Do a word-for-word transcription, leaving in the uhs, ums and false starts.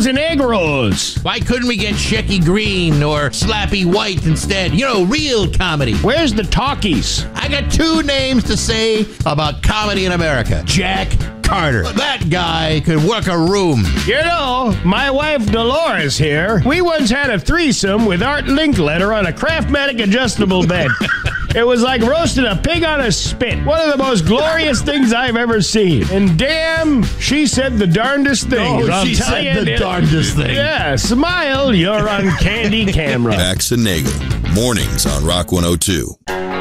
meatballs and egg rolls. Why couldn't we get Shecky Green or Slappy White instead? You know, real comedy. Where's the talkies? I got two names to say about comedy in America. Jack Carter. That guy could work a room. You know, my wife Dolores here, we once had a threesome with Art Linkletter on a Craftmatic adjustable bed. It was like roasting a pig on a spit. One of the most glorious things I've ever seen. And damn, she said the darndest things. Oh, I'll she tell said you the it- darndest thing. Yeah, smile, you're on candy camera. Bax and Nagel, mornings on Rock one oh two.